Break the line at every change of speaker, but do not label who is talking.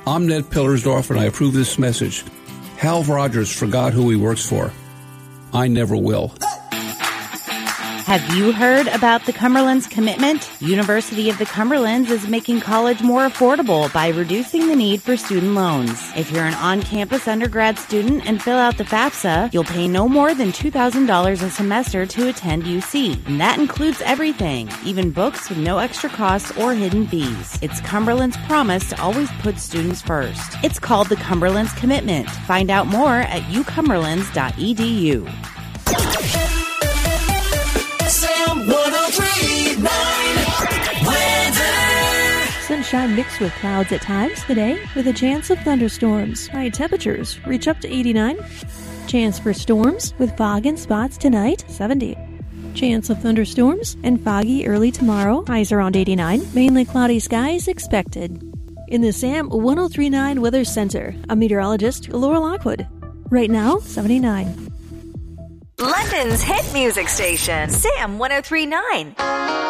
I'm Ned Pillersdorf, and I approve this message. Hal Rogers forgot who he works for. I never will.
Have you heard about the Cumberland's commitment? University of the Cumberlands is making college more affordable by reducing the need for student loans. If you're an on-campus undergrad student and fill out the FAFSA, you'll pay no more than $2,000 a semester to attend UC. And that includes everything, even books with no extra costs or hidden fees. It's Cumberland's promise to always put students first. It's called the Cumberland's Commitment. Find out more at ucumberlands.edu.
Sam 103.9 weather.
Sunshine mixed with clouds at times today, with a chance of thunderstorms. High temperatures reach up to 89. Chance for storms with fog in spots tonight, 70. Chance of thunderstorms and foggy early tomorrow, highs around 89. Mainly cloudy skies expected. In the Sam 103.9 Weather Center, I'm meteorologist Laura Lockwood. Right now, 79.
London's hit music station, Sam 103.9.